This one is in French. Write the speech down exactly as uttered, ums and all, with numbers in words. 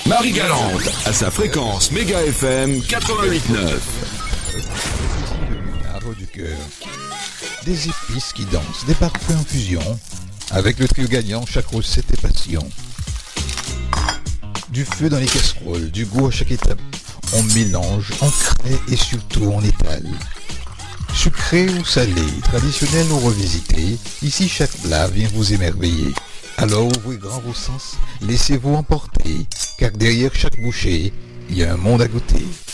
Marie-Galante, à sa fréquence Méga F M quatre-vingt-huit neuf. Le arbre du cœur. Des épices qui dansent, des parfums en fusion. Avec le trio gagnant, chaque recette est passion. Du feu dans les casseroles, du goût à chaque étape. On mélange, on crée et surtout on étale. Sucré ou salé, traditionnel ou revisité, ici chaque plat vient vous émerveiller. Alors ouvrez grand vos sens, laissez-vous emporter, car derrière chaque bouchée, il y a un monde à goûter.